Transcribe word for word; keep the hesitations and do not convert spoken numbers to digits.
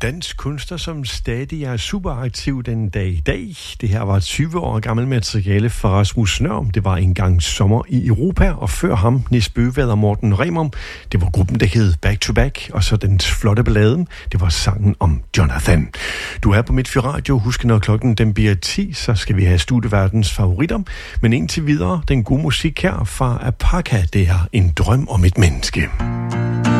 dansk kunstner, som stadig er superaktiv den dag i dag. Det her var tyve år gammel materiale fra Rasmus Nøhr. Det var engang sommer i Europa, og før ham Nis Bøgvad og Morten Remum. Det var gruppen, der hed Back to Back, og så den flotte ballade. Det var sangen om Jonathan. Du er på Midtfyr Radio. Husk, når klokken den bliver ti, så skal vi have studieverdens favoritter. Men indtil videre, den gode musik her fra Apaka. Det er En drøm om et menneske.